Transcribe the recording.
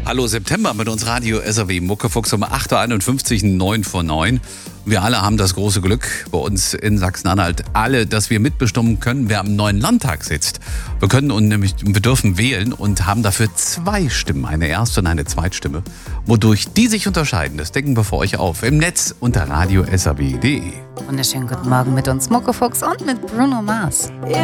Hallo September mit uns Radio SAW Muckefuchs um 8.51 Uhr, 9 vor 9. Wir alle haben das große Glück bei uns in Sachsen-Anhalt, dass wir mitbestimmen können, wer am neuen Landtag sitzt. Wir dürfen wählen und haben dafür 2 Stimmen, eine Erst- und eine Zweitstimme. Wodurch die sich unterscheiden, das decken wir für euch auf im Netz unter radiosaw.de. Wunderschönen guten Morgen mit uns Muckefuchs und mit Bruno Mars.